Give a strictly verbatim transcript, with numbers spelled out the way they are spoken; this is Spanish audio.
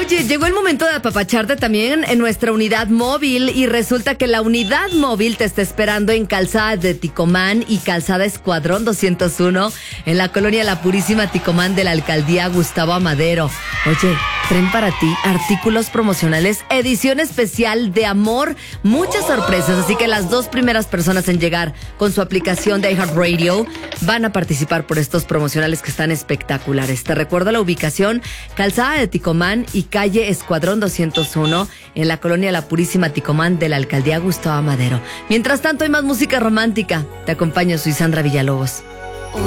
Oye, llegó el momento de apapacharte también en nuestra unidad móvil y resulta que la unidad móvil te está esperando en Calzada de Ticomán y Calzada Escuadrón doscientos uno en la colonia La Purísima Ticomán de la alcaldía Gustavo Amadero. Oye, traen para ti artículos promocionales, edición especial de amor, muchas sorpresas, así que las dos primeras personas en llegar con su aplicación de iHeartRadio van a participar por estos promocionales que están espectaculares. Te recuerdo la ubicación, Calzada de Ticomán y calle Escuadrón doscientos uno en la colonia La Purísima Ticomán de la alcaldía Gustavo Amadero. Mientras tanto hay más música romántica. Te acompaño, soy Sandra Villalobos.